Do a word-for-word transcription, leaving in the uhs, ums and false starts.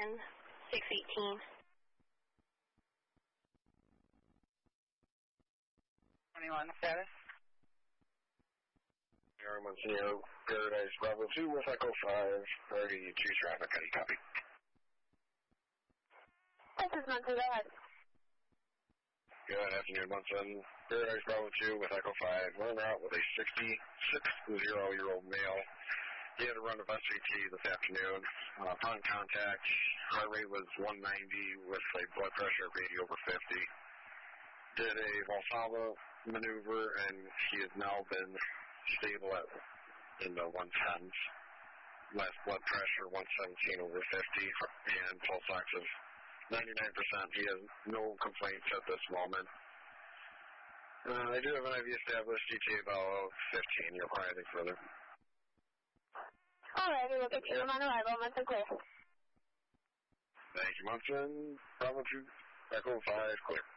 Munson, six eighteen. twenty-one status. Air Munson, Paradise Bravo two with Echo five, thirty-two traffic, any copy? This is Munson, go ahead. Good afternoon, Munson. Paradise Bravo two with Echo five, run out with a sixty-six year old male. He had a run of S A T this afternoon. Uh, upon contact, heart rate was one ninety with a blood pressure of eighty over fifty. Did a Valsalva maneuver, and he has now been stable at in the one tens. Last blood pressure, one seventeen over fifty, and pulse ox of ninety-nine percent. He has no complaints at this moment. Uh, I do have an I V established, E T A about fifteen. You'll probably anything further. Alright, we'll get you on arrival, Munson clear. Thank you, Munson. Bravo two, Echo five, clear.